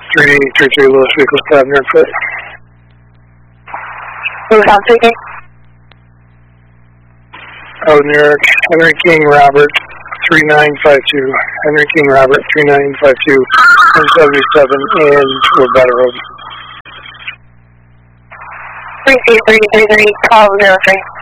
3833 Lewis vehicle 500 foot. Who's on speaking? Out in New York, Henry King Robert 3952. Henry King Robert 3952 177 and Rebecca Road. 33333 call 03.